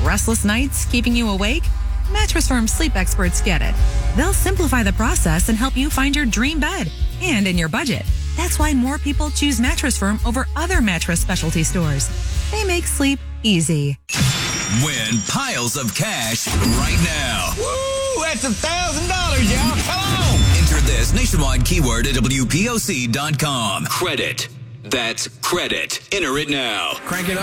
Restless nights keeping you awake? Mattress Firm sleep experts get it. They'll simplify the process and help you find your dream bed and in your budget. That's why more people choose Mattress Firm over other mattress specialty stores. They make sleep easy. Win piles of cash right now. Woo! That's $1,000, y'all. Come on! Enter this nationwide keyword at WPOC.com. Credit. That's credit. Enter it now. Crank it up.